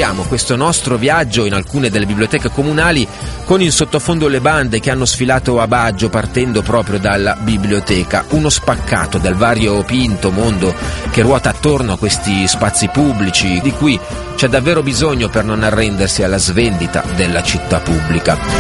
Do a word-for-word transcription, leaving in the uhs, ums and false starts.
iniziamo questo nostro viaggio in alcune delle biblioteche comunali con in sottofondo le bande che hanno sfilato a Baggio partendo proprio dalla biblioteca, uno spaccato del variopinto mondo che ruota attorno a questi spazi pubblici di cui c'è davvero bisogno per non arrendersi alla svendita della città pubblica.